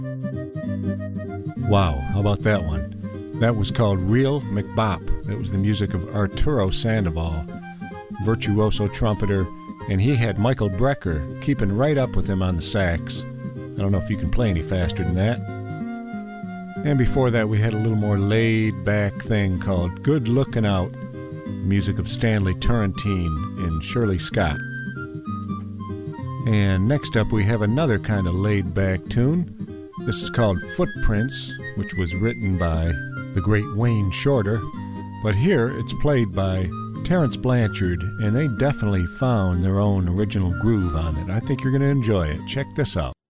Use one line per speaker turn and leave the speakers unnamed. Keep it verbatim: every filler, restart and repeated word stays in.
Wow, how about that one? That was called Real McBop. That was the music of Arturo Sandoval, virtuoso trumpeter, and he had Michael Brecker keeping right up with him on the sax. I don't know if you can play any faster than that. And before that, we had a little more laid-back thing called Good Lookin' Out, music of Stanley Turrentine and Shirley Scott. And next up, we have another kind of laid-back tune. This is called Footprints, which was written by the great Wayne Shorter. But here, it's played by Terence Blanchard, and they definitely found their own original groove on it. I think you're going to enjoy it. Check this out.